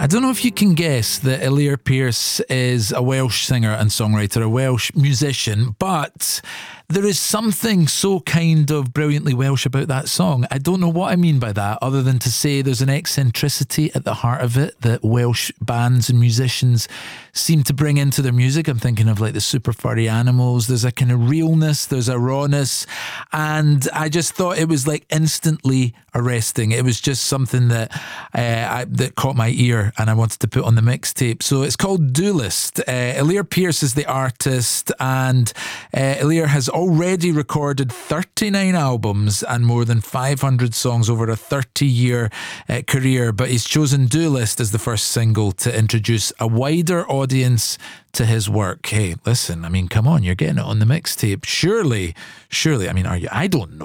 I don't know if you can guess that Illyr Pearce is a Welsh singer and songwriter, a Welsh musician, but there is something so kind of brilliantly Welsh about that song. I don't know what I mean by that, other than to say there's an eccentricity at the heart of it that Welsh bands and musicians seem to bring into their music. I'm thinking of like the Super Furry Animals. There's a kind of realness, there's a rawness, and I just thought it was like instantly arresting. It was just something that that caught my ear and I wanted to put on the mixtape. So it's called Duelist. Illyr Pearce is the artist, and Illyr has already recorded 39 albums and more than 500 songs over a 30-year career, but he's chosen Duelist as the first single to introduce a wider audience to his work. Hey, listen, I mean, come on, you're getting it on the mixtape. Surely, I mean, are you? I don't know.